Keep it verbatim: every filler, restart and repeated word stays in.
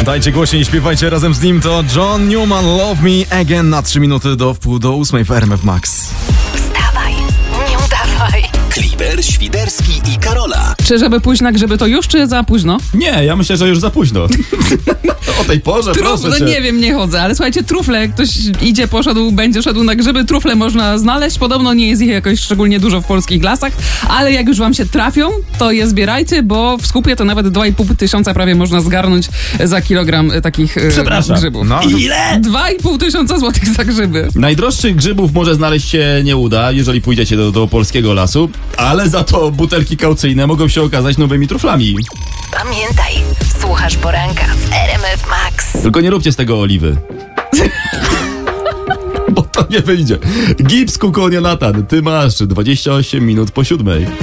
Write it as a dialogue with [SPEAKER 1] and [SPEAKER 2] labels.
[SPEAKER 1] Dajcie głośniej i śpiewajcie razem z nim. To John Newman, Love Me Again na trzy minuty do wpół do ósmej w R M F Max.
[SPEAKER 2] Wstawaj, nie udawaj.
[SPEAKER 3] Kliber, Świderski i Karola.
[SPEAKER 4] Czy żeby pójść na grzyby to już, czy za późno?
[SPEAKER 5] Nie, ja myślę, że już za późno. O tej porze,
[SPEAKER 4] Trufle,
[SPEAKER 5] proszę
[SPEAKER 4] no
[SPEAKER 5] cię.
[SPEAKER 4] nie wiem, nie chodzę, ale słuchajcie, trufle, jak ktoś idzie, poszedł, będzie szedł na grzyby, trufle można znaleźć. Podobno nie jest ich jakoś szczególnie dużo w polskich lasach, ale jak już wam się trafią, to je zbierajcie, bo w skupie to nawet dwa i pół tysiąca prawie można zgarnąć za kilogram takich e,
[SPEAKER 5] Przepraszam.
[SPEAKER 4] grzybów.
[SPEAKER 1] No.
[SPEAKER 5] Ile?
[SPEAKER 4] dwa i pół tysiąca złotych za grzyby.
[SPEAKER 5] Najdroższych grzybów może znaleźć się nie uda, jeżeli pójdziecie do, do polskiego lasu, ale za to butelki kaucyjne mogą się okazać nowymi truflami.
[SPEAKER 2] Pamiętaj, słuchasz poranka w R M F Max.
[SPEAKER 5] Tylko nie róbcie z tego oliwy. Bo to nie wyjdzie. Gips, Kukonio, Natan, ty masz dwadzieścia osiem minut po siódmej.